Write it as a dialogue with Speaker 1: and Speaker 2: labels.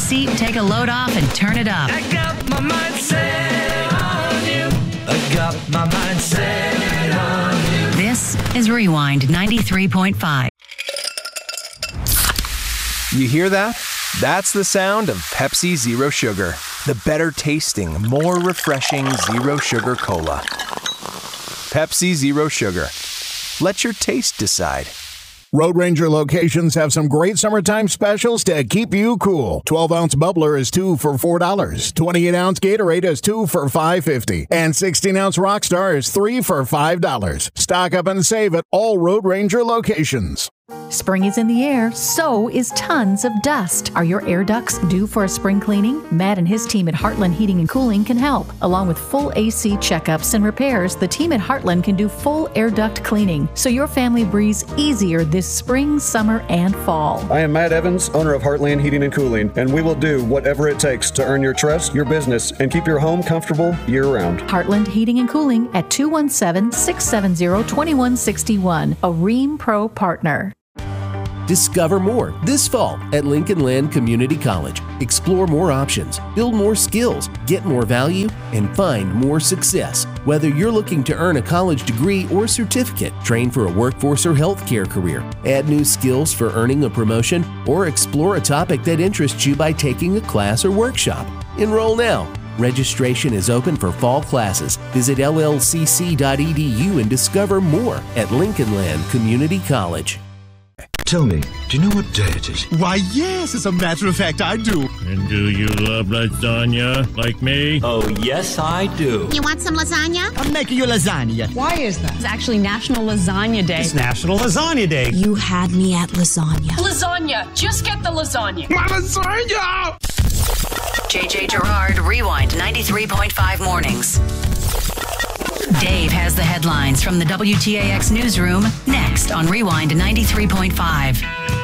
Speaker 1: seat, take a load off, and turn it up.
Speaker 2: I got my mind set on you. I got my mind set on you.
Speaker 1: This is Rewind 93.5.
Speaker 3: You hear that? That's the sound of Pepsi Zero Sugar. The better tasting, more refreshing Zero Sugar Cola. Pepsi Zero Sugar. Let your taste decide.
Speaker 4: Road Ranger locations have some great summertime specials to keep you cool. 12-ounce bubbler is 2 for $4. 28-ounce Gatorade is 2 for $5.50. And 16-ounce Rockstar is 3 for $5. Stock up and save at all Road Ranger locations.
Speaker 5: Spring is in the air, so is tons of dust. Are your air ducts due for a spring cleaning? Matt and his team at Heartland Heating and Cooling can help. Along with full AC checkups and repairs, the team at Heartland can do full air duct cleaning, so your family breathes easier this spring, summer, and fall.
Speaker 6: I am Matt Evans, owner of Heartland Heating and Cooling, and we will do whatever it takes to earn your trust, your business, and keep your home comfortable year-round.
Speaker 5: Heartland Heating and Cooling at 217-670-2161, a Rheem Pro partner.
Speaker 7: Discover more this fall at Lincoln Land Community College. Explore more options, build more skills, get more value, and find more success. Whether you're looking to earn a college degree or certificate, train for a workforce or healthcare career, add new skills for earning a promotion, or explore a topic that interests you by taking a class or workshop. Enroll now. Registration is open for fall classes. Visit llcc.edu and discover more at Lincoln Land Community College.
Speaker 8: Tell me, do you know what day it is?
Speaker 9: Why, yes, as a matter of fact, I do.
Speaker 10: And do you love lasagna like me?
Speaker 11: Oh, yes, I do.
Speaker 12: You want some lasagna?
Speaker 9: I'm making you lasagna.
Speaker 13: Why is that? It's actually National Lasagna Day.
Speaker 9: It's National Lasagna Day.
Speaker 12: You had me at lasagna.
Speaker 13: Lasagna. Just get the lasagna.
Speaker 9: My lasagna!
Speaker 1: JJ Gerard, Rewind 93.5 mornings. Dave has the headlines from the WTAX newsroom next on Rewind 93.5.